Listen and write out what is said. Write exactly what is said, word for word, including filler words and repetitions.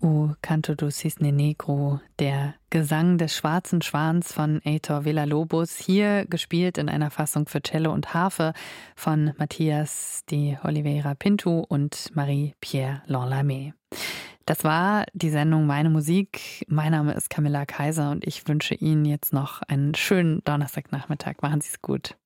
O Canto do Cisne Negro, der Gesang des schwarzen Schwans von Heitor Villa-Lobos, hier gespielt in einer Fassung für Cello und Harfe von Matthias de Oliveira Pinto und Marie-Pierre Lanlamé. Das war die Sendung Meine Musik. Mein Name ist Camilla Kaiser und ich wünsche Ihnen jetzt noch einen schönen Donnerstagnachmittag. Machen Sie es gut.